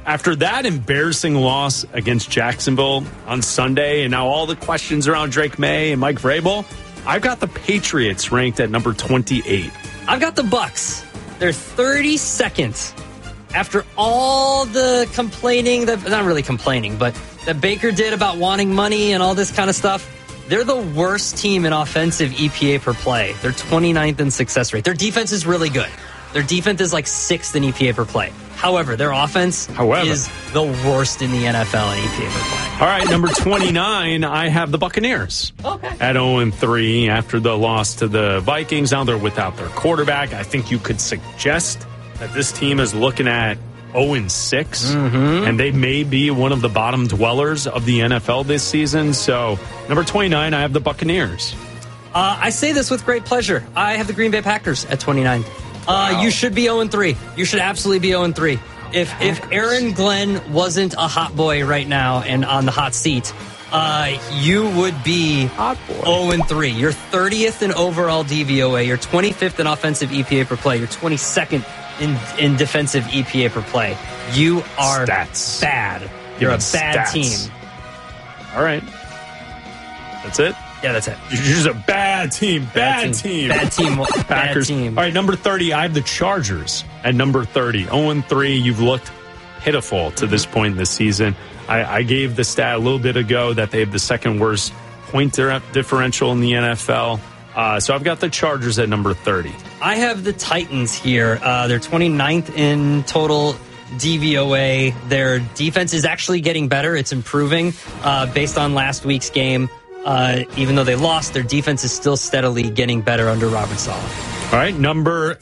After that embarrassing loss against Jacksonville on Sunday, and now all the questions around Drake May and Mike Vrabel, I've got the Patriots ranked at number 28. I've got the Bucks. They're 32nd. After all the complaining, not really complaining, but that Baker did about wanting money and all this kind of stuff, they're the worst team in offensive EPA per play. They're 29th in success rate. Their defense is really good. Their defense is like 6th in EPA per play. However, their offense is the worst in the NFL in EPA per play. All right, number 29, I have the Buccaneers. Okay. At 0-3 after the loss to the Vikings. Now they're without their quarterback. I think you could suggest that this team is looking at 0-6, and they may be one of the bottom dwellers of the NFL this season. So, number 29, I have the Buccaneers. I say this with great pleasure. I have the Green Bay Packers at 29. Wow. You should be 0-3. You should absolutely be 0-3. If Aaron Glenn wasn't a hot boy right now and on the hot seat, you would be 0-3. You're 30th in overall DVOA. You're 25th in offensive EPA per play. You're 22nd in defensive EPA per play. You are bad. You're a bad team. All right. That's it? Yeah, that's it. You're just a bad team. Bad team. Packers. Bad team. All right, number 30, I have the Chargers at number 30. 0-3, you've looked pitiful to this point in the season. I gave the stat a little bit ago that they have the second worst point differential in the NFL. So I've got the Chargers at number 30. I have the Titans here. They're 29th in total DVOA. Their defense is actually getting better. It's improving based on last week's game. Even though they lost, their defense is still steadily getting better under Robert Saleh. All right, number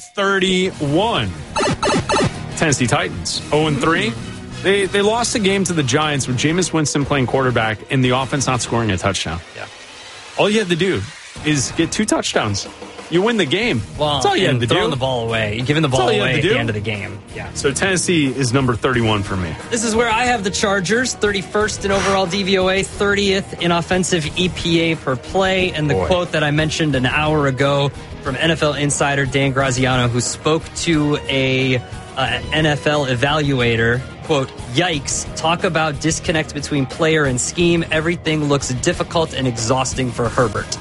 31, Tennessee Titans, 0-3. They lost a game to the Giants with Jameis Winston playing quarterback and the offense not scoring a touchdown. Yeah. All you had to do is get 2 touchdowns. You win the game. Well, that's all you had to do. Throwing the ball away, giving the ball away at the end of the game. Yeah. So Tennessee is number 31 for me. This is where I have the Chargers, 31st in overall DVOA, 30th in offensive EPA per play. And the quote that I mentioned an hour ago from NFL insider Dan Graziano, who spoke to a NFL evaluator, quote, "Yikes, talk about disconnect between player and scheme. Everything looks difficult and exhausting for Herbert."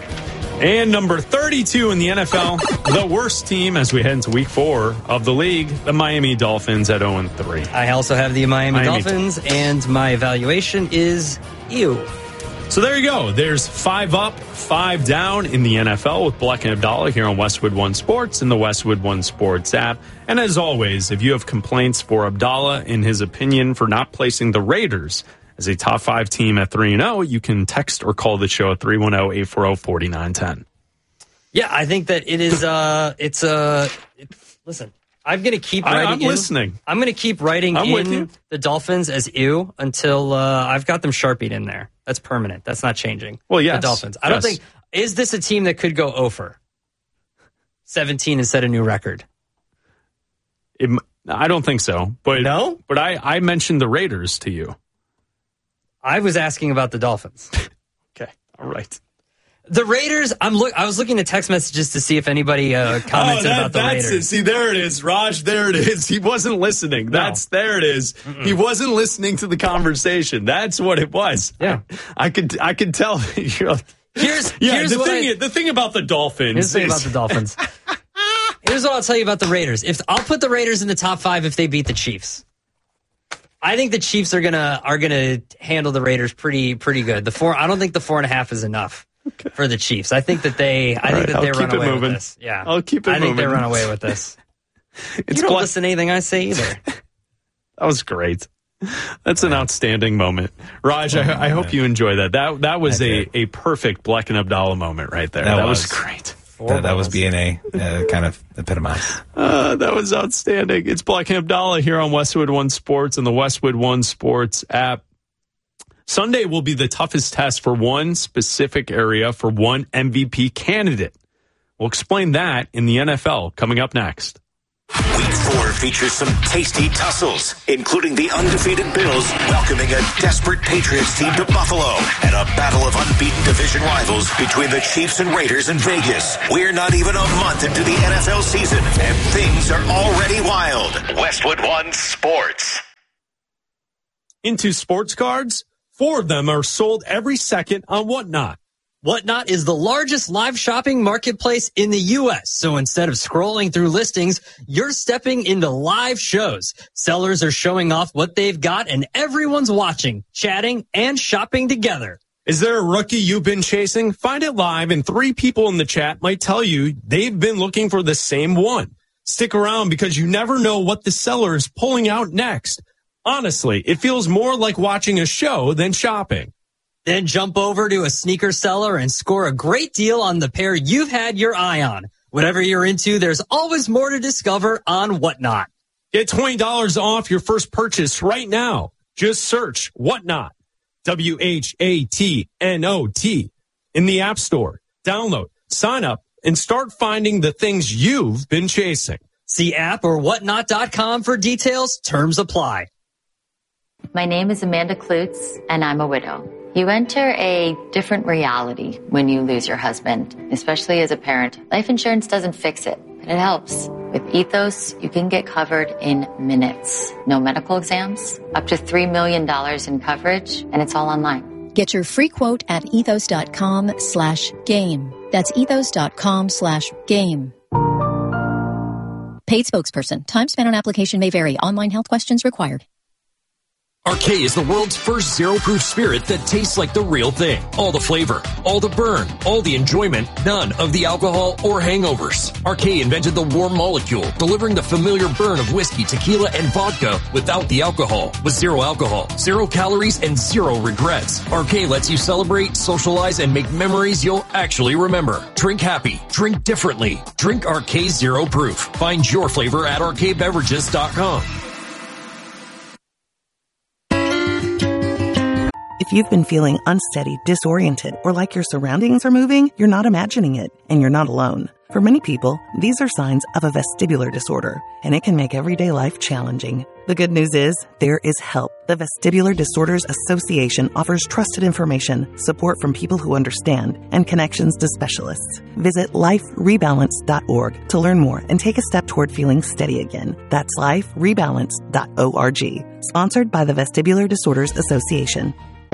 And number 32 in the NFL, the worst team as we head into week 4 of the league, the Miami Dolphins at 0-3. I also have the Miami Dolphins, and my evaluation is ew. So there you go. There's 5 up, 5 down in the NFL with Bleck and Abdallah here on Westwood One Sports and the Westwood One Sports app. And as always, if you have complaints for Abdallah in his opinion for not placing the Raiders as a top 5 team at 3-0, you can text or call the show at 310-840-4910. Yeah, I think that it is, listen, I'm going to keep writing I'm listening. I'm going to keep writing in the Dolphins as ew until I've got them Sharpied in there. That's permanent. That's not changing. Well, yes. The Dolphins. I don't think, is this a team that could go 0-for 17 and set a new record? I don't think so. But no? But I mentioned the Raiders to you. I was asking about the Dolphins. Okay. All right. The Raiders, I was looking at text messages to see if anybody commented about the Raiders. It. See, there it is, Raj. There it is. He wasn't listening. There it is. Mm-mm. He wasn't listening to the conversation. That's what it was. Yeah, I could tell. Here's the thing about the Dolphins. Here's the thing about the Dolphins. Here's what I'll tell you about the Raiders. I'll put the Raiders in the top 5 if they beat the Chiefs. I think the Chiefs are gonna handle the Raiders pretty good. I don't think the 4.5 is enough for the Chiefs. I think that they run away with this. Yeah, I'll keep it moving. I think they run away with this. You don't listen to anything I say either. That was great. That's an outstanding moment, Raj. I hope you enjoy that. That was a perfect Bleck and Abdallah moment right there. That was great. That was BNA kind of epitomized. That was outstanding. It's Bleck and Abdallah here on Westwood One Sports and the Westwood One Sports app. Sunday will be the toughest test for one specific area for one MVP candidate. We'll explain that in the NFL coming up next. Week 4 features some tasty tussles, including the undefeated Bills welcoming a desperate Patriots team to Buffalo and a battle of unbeaten division rivals between the Chiefs and Raiders in Vegas. We're not even a month into the NFL season, and things are already wild. Westwood One Sports. into sports cards. 4 of them are sold every second on Whatnot. Whatnot is the largest live shopping marketplace in the U.S. So instead of scrolling through listings, you're stepping into live shows. Sellers are showing off what they've got and everyone's watching, chatting, and shopping together. Is there a rookie you've been chasing? Find it live and 3 people in the chat might tell you they've been looking for the same one. Stick around because you never know what the seller is pulling out next. Honestly, it feels more like watching a show than shopping. Then jump over to a sneaker seller and score a great deal on the pair you've had your eye on. Whatever you're into, there's always more to discover on Whatnot. Get $20 off your first purchase right now. Just search Whatnot, WHATNOT, in the App Store. Download, sign up, and start finding the things you've been chasing. See app or whatnot.com for details. Terms apply. My name is Amanda Klutz, and I'm a widow. You enter a different reality when you lose your husband, especially as a parent. Life insurance doesn't fix it, but it helps. With Ethos, you can get covered in minutes. No medical exams, up to $3 million in coverage, and it's all online. Get your free quote at ethos.com/game. That's ethos.com/game. Paid spokesperson. Time spent on application may vary. Online health questions required. Arcade is the world's first zero-proof spirit that tastes like the real thing. All the flavor, all the burn, all the enjoyment, none of the alcohol or hangovers. Arcade invented the warm molecule, delivering the familiar burn of whiskey, tequila, and vodka without the alcohol. With zero alcohol, 0 calories, and 0 regrets. Arcade lets you celebrate, socialize, and make memories you'll actually remember. Drink happy. Drink differently. Drink Arcade Zero Proof. Find your flavor at arcadebeverages.com. If you've been feeling unsteady, disoriented, or like your surroundings are moving, you're not imagining it, and you're not alone. For many people, these are signs of a vestibular disorder, and it can make everyday life challenging. The good news is, there is help. The Vestibular Disorders Association offers trusted information, support from people who understand, and connections to specialists. Visit liferebalance.org to learn more and take a step toward feeling steady again. That's liferebalance.org. Sponsored by the Vestibular Disorders Association.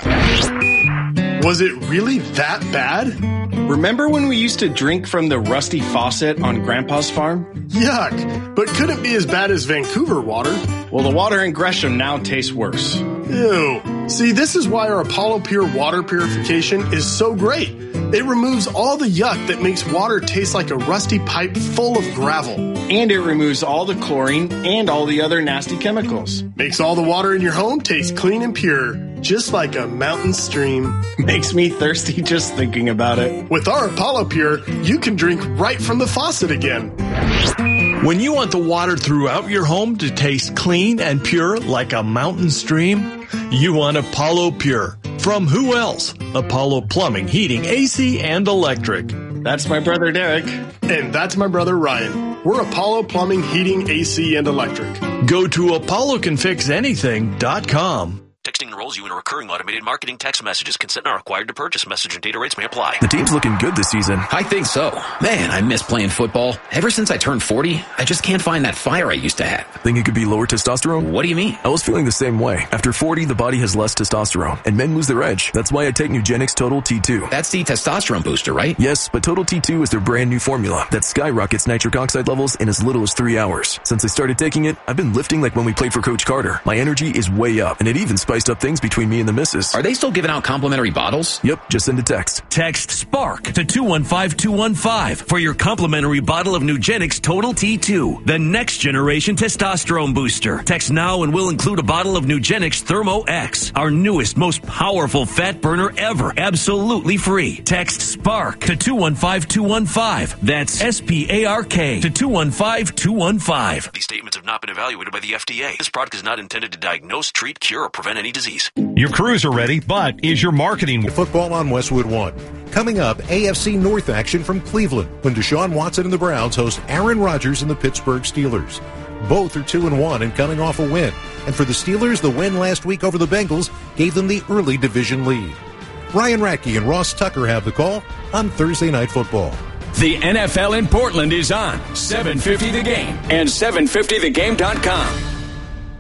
Was it really that bad? Remember when we used to drink from the rusty faucet on Grandpa's farm? Yuck, but couldn't be as bad as Vancouver water. Well, the water in Gresham now tastes worse. Ew. See, this is why our Apollo Pure water purification is so great. It removes all the yuck that makes water taste like a rusty pipe full of gravel. And it removes all the chlorine and all the other nasty chemicals. Makes all the water in your home taste clean and pure, just like a mountain stream. Makes me thirsty just thinking about it. With our Apollo Pure, you can drink right from the faucet again. When you want the water throughout your home to taste clean and pure like a mountain stream, you want Apollo Pure. From who else? Apollo Plumbing, Heating, AC, and Electric. That's my brother Derek. And that's my brother Ryan. We're Apollo Plumbing, Heating, AC, and Electric. Go to ApolloCanFixAnything.com. Texting enrolls you in a recurring automated marketing text messages. Consent not required to purchase. Message and data rates may apply. The team's looking good this season. I think so. Man, I miss playing football. Ever since I turned 40, I just can't find that fire I used to have. Think it could be lower testosterone? What do you mean? I was feeling the same way. After 40, the body has less testosterone, and men lose their edge. That's why I take Nugenix Total T2. That's the testosterone booster, right? Yes, but Total T2 is their brand new formula that skyrockets nitric oxide levels in as little as 3 hours. Since I started taking it, I've been lifting like when we played for Coach Carter. My energy is way up, and it even spiced up things between me and the missus. Are they still giving out complimentary bottles? Yep, just send a text. Text SPARK to 215-215 for your complimentary bottle of Nugenix Total T2, the next generation testosterone booster. Text now and we'll include a bottle of Nugenix Thermo X, our newest, most powerful fat burner ever, absolutely free. Text SPARK to 215-215. That's SPARK to 215-215. These statements have not been evaluated by the FDA. This product is not intended to diagnose, treat, cure, or prevent any disease. Your crews are ready, but is your marketing... Football on Westwood One. Coming up, AFC North action from Cleveland when Deshaun Watson and the Browns host Aaron Rodgers and the Pittsburgh Steelers. Both are 2-1 and coming off a win. And for the Steelers, the win last week over the Bengals gave them the early division lead. Ryan Ratke and Ross Tucker have the call on Thursday Night Football. The NFL in Portland is on 750 The Game and 750thegame.com.